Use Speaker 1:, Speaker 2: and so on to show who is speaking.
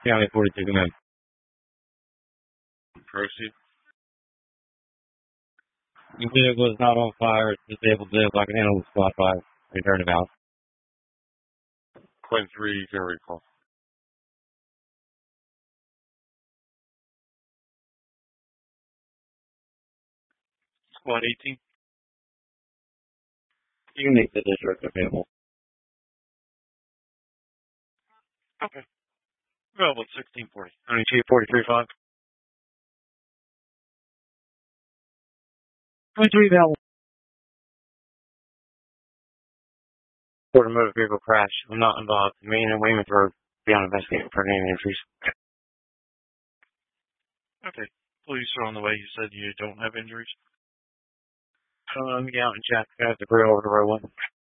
Speaker 1: County 42 command.
Speaker 2: Proceed.
Speaker 1: The vehicle is not on fire. It's disabled vehicle. I can handle the squad 5. Return to balance.
Speaker 2: Quinn 3, you can recall.
Speaker 3: Squad 18.
Speaker 1: You can make the district available.
Speaker 3: Okay. Available at 1640. 92, 43.5.
Speaker 1: 23 available. Report a motor vehicle crash. I'm not involved. Main and Weymouth Road. Beyond investigating for name entries.
Speaker 3: Okay. Police are on the way. You said you don't have injuries?
Speaker 1: Let me get out and check. I have the grill over to row 1.